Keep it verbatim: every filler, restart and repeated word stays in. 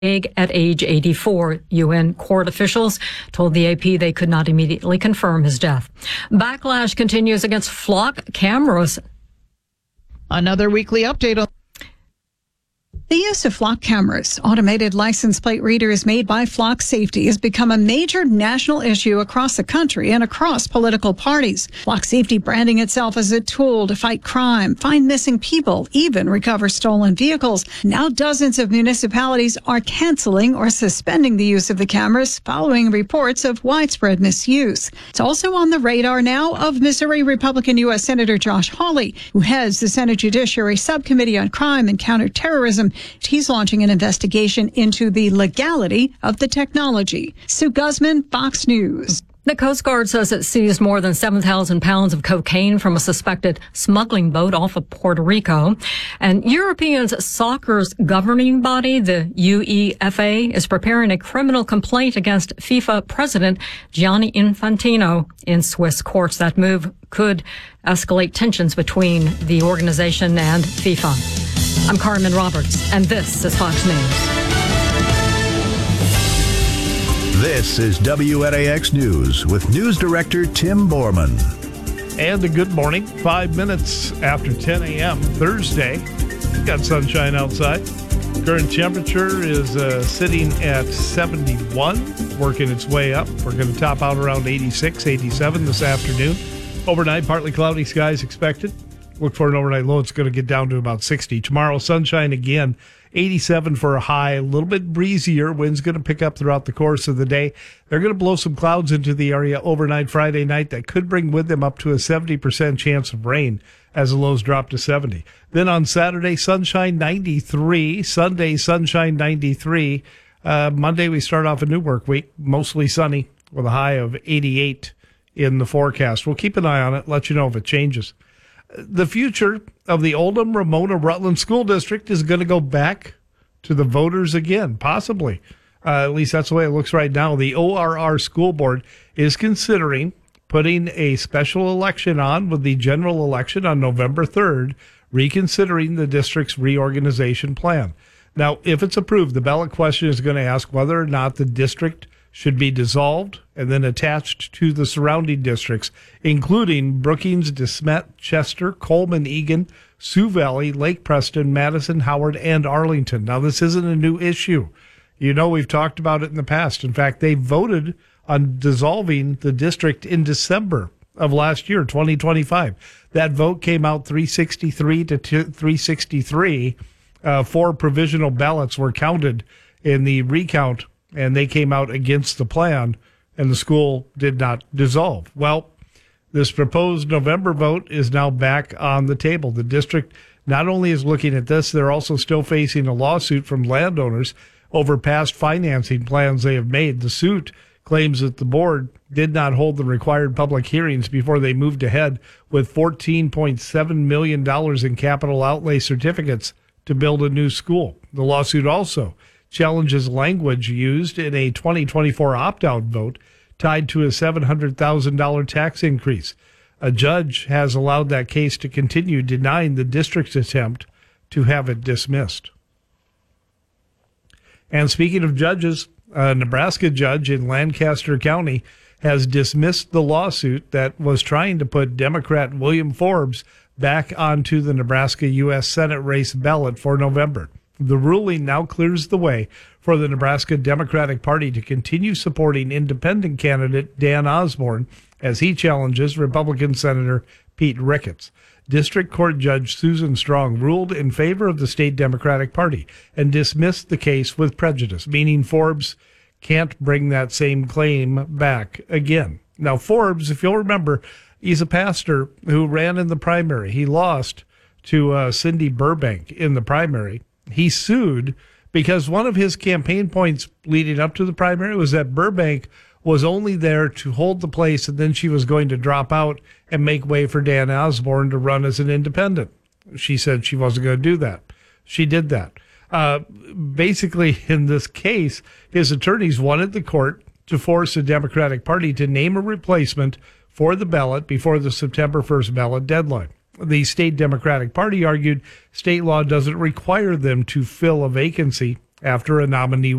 at age eighty-four. U N court officials told the A P they could not immediately confirm his death. Backlash continues against flock cameras. Another weekly update on the use of flock cameras, automated license plate readers made by Flock Safety, has become a major national issue across the country and across political parties. Flock Safety branding itself as a tool to fight crime, find missing people, even recover stolen vehicles. Now dozens of municipalities are canceling or suspending the use of the cameras following reports of widespread misuse. It's also on the radar now of Missouri Republican U S Senator Josh Hawley, who heads the Senate Judiciary Subcommittee on Crime and Counterterrorism. He's launching an investigation into the legality of the technology. Sue Guzman, Fox News. The Coast Guard says it seized more than seven thousand pounds of cocaine from a suspected smuggling boat off of Puerto Rico. And European soccer's governing body, the UEFA, is preparing a criminal complaint against FIFA president Gianni Infantino in Swiss courts. That move could escalate tensions between the organization and FIFA. I'm Carmen Roberts, and this is Fox News. This is W N A X News with News Director Tim Borman. And a good morning, five minutes after ten a.m. Thursday. Got sunshine outside. Current temperature is uh, sitting at seventy-one, working its way up. We're going to top out around eighty-six, eighty-seven this afternoon. Overnight, partly cloudy skies expected. Look for an overnight low. It's going to get down to about sixty. Tomorrow, sunshine again. eighty-seven for a high, a little bit breezier. Wind's going to pick up throughout the course of the day. They're going to blow some clouds into the area overnight Friday night that could bring with them up to a seventy percent chance of rain as the lows drop to seventy. Then on Saturday, sunshine ninety-three. Sunday, sunshine ninety-three. Uh, Monday, we start off a new work week, mostly sunny with a high of eighty-eight in the forecast. We'll keep an eye on it, let you know if it changes. The future of the Oldham Ramona Rutland School District is going to go back to the voters again, possibly. Uh, at least that's the way it looks right now. The O R R School Board is considering putting a special election on with the general election on November third, reconsidering the district's reorganization plan. Now, if it's approved, the ballot question is going to ask whether or not the district should be dissolved and then attached to the surrounding districts, including Brookings, DeSmet, Chester, Coleman, Egan, Sioux Valley, Lake Preston, Madison, Howard, and Arlington. Now, this isn't a new issue. You know, we've talked about it in the past. In fact, they voted on dissolving the district in December of last year, twenty twenty-five. That vote came out three sixty-three to three sixty-three. Uh, four provisional ballots were counted in the recount, and they came out against the plan, and the school did not dissolve. Well, this proposed November vote is now back on the table. The district not only is looking at this, they're also still facing a lawsuit from landowners over past financing plans they have made. The suit claims that the board did not hold the required public hearings before they moved ahead with fourteen point seven million dollars in capital outlay certificates to build a new school. The lawsuit also challenges language used in a twenty twenty-four opt-out vote tied to a seven hundred thousand dollars tax increase. A judge has allowed that case to continue, denying the district's attempt to have it dismissed. And speaking of judges, a Nebraska judge in Lancaster County has dismissed the lawsuit that was trying to put Democrat William Forbes back onto the Nebraska U S Senate race ballot for November. The ruling now clears the way for the Nebraska Democratic Party to continue supporting independent candidate Dan Osborne as he challenges Republican Senator Pete Ricketts. District Court Judge Susan Strong ruled in favor of the state Democratic Party and dismissed the case with prejudice, meaning Forbes can't bring that same claim back again. Now, Forbes, if you'll remember, he's a pastor who ran in the primary. He lost to uh, Cindy Burbank in the primary. He sued because one of his campaign points leading up to the primary was that Burbank was only there to hold the place, and then she was going to drop out and make way for Dan Osborne to run as an independent. She said she wasn't going to do that. She did that. Uh, basically, in this case, his attorneys wanted the court to force the Democratic Party to name a replacement for the ballot before the September first ballot deadline. The state Democratic Party argued state law doesn't require them to fill a vacancy after a nominee